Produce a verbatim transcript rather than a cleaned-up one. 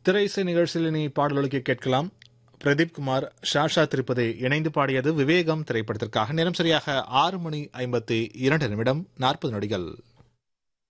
திரை இசை நிகழ்ச்சியில் இனி பாடல்களுக்கு கேட்கலாம். பிரதீப் குமார், ஷாஷா திருப்பதி இணைந்து பாடியது விவேகம் திரைப்படத்திற்காக. நேரம் சரியாக ஆறு மணி ஐம்பத்தி இரண்டு நிமிடம் நாற்பது நொடிகள்.